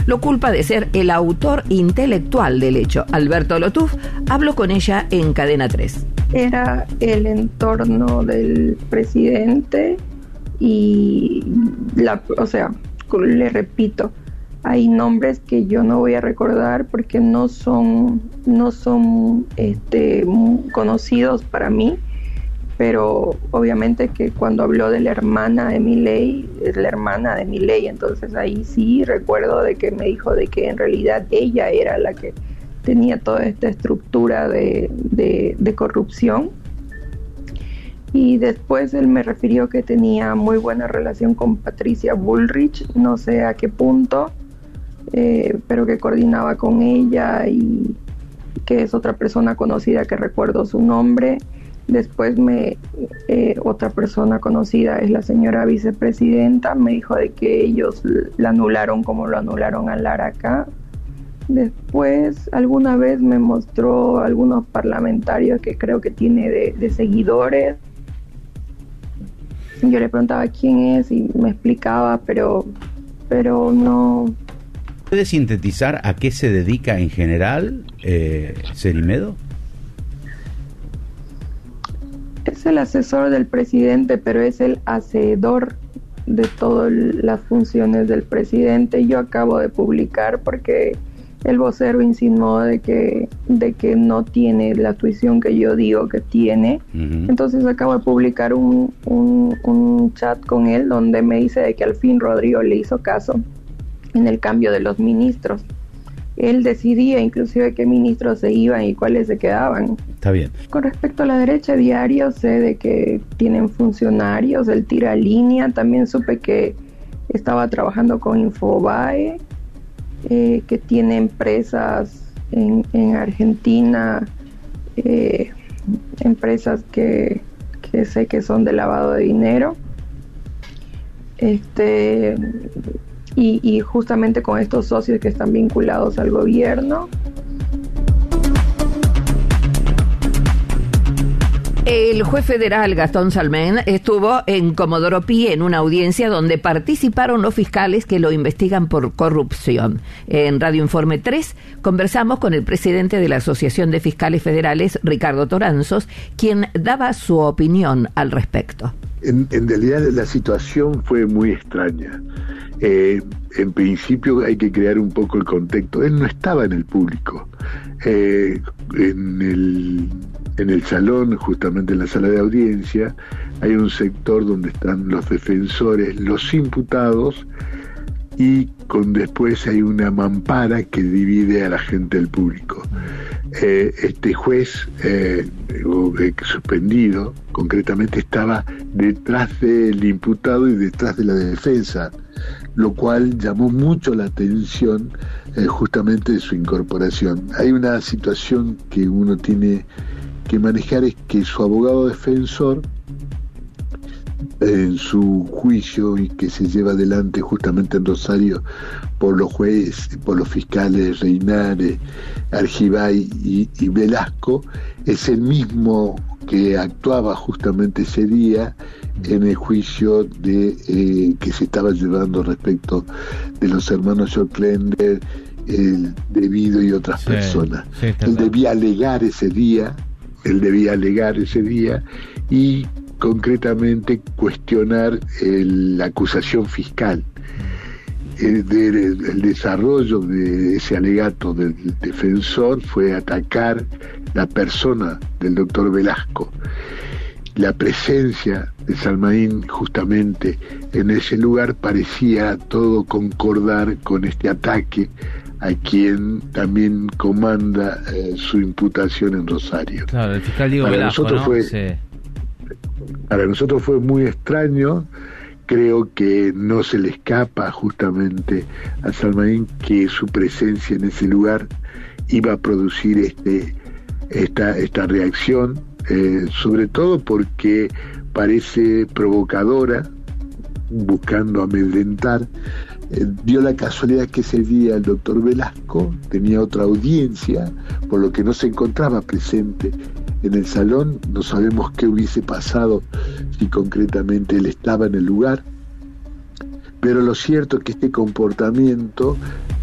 lo culpa de ser el autor intelectual del hecho. Alberto Lotuf habló con ella en Cadena 3. Era el entorno del presidente y le repito, hay nombres que yo no voy a recordar porque no son conocidos para mí, pero obviamente que cuando habló de la hermana de Milei, es la hermana de Milei, entonces ahí sí recuerdo de que me dijo de que en realidad ella era la que tenía toda esta estructura de corrupción. Y después él me refirió que tenía muy buena relación con Patricia Bullrich, no sé a qué punto, pero que coordinaba con ella y que es otra persona conocida que recuerdo su nombre. Después otra persona conocida es la señora vicepresidenta, me dijo de que ellos la anularon como lo anularon a Lara acá. Después alguna vez me mostró algunos parlamentarios que creo que tiene de seguidores. Yo le preguntaba quién es y me explicaba, pero no. ¿Puede sintetizar a qué se dedica en general Cerimedo? Es el asesor del presidente, pero es el hacedor de todas las funciones del presidente. Yo acabo de publicar porque el vocero insinuó de que no tiene la tuición que yo digo que tiene. Uh-huh. Entonces acabo de publicar un chat con él donde me dice de que al fin Rodrigo le hizo caso en el cambio de los ministros. Él decidía inclusive qué ministros se iban y cuáles se quedaban. Está bien. Con respecto a la derecha diario, sé de que tienen funcionarios, él tira línea, también supe que estaba trabajando con Infobae, que tiene empresas en Argentina, empresas que sé que son de lavado de dinero, y justamente con estos socios que están vinculados al gobierno. El juez federal Gastón Salmen estuvo en Comodoro Pi en una audiencia donde participaron los fiscales que lo investigan por corrupción. En Radio Informe 3 conversamos con el presidente de la Asociación de Fiscales Federales, Ricardo Toranzos, quien daba su opinión al respecto. En realidad la situación fue muy extraña. En principio hay que crear un poco el contexto. Él no estaba en el público. En el salón, justamente en la sala de audiencia, hay un sector donde están los defensores, los imputados, y después hay una mampara que divide a la gente del público. Este juez suspendido, concretamente, estaba detrás del imputado y detrás de la defensa, lo cual llamó mucho la atención justamente de su incorporación. Hay una situación que uno tiene que manejar, es que su abogado defensor, en su juicio y que se lleva adelante justamente en Rosario por los jueces, por los fiscales Reinares, Argibay y Velasco, es el mismo que actuaba justamente ese día en el juicio que se estaba llevando respecto de los hermanos Joclender, el Devido y otras personas. Sí, él debía alegar ese día y concretamente cuestionar la acusación fiscal. El desarrollo de ese alegato del defensor fue atacar la persona del doctor Velasco. La presencia de Salmaín justamente en ese lugar parecía todo concordar con este ataque a quien también comanda su imputación en Rosario. Claro, el fiscal Diego Velasco, ¿no? Para nosotros fue muy extraño. Creo que no se le escapa justamente a Salmaín que su presencia en ese lugar iba a producir esta reacción, sobre todo porque parece provocadora, buscando amedrentar. Dio la casualidad que ese día el doctor Velasco tenía otra audiencia, por lo que no se encontraba presente en el salón. No sabemos qué hubiese pasado si concretamente él estaba en el lugar, pero lo cierto es que este comportamiento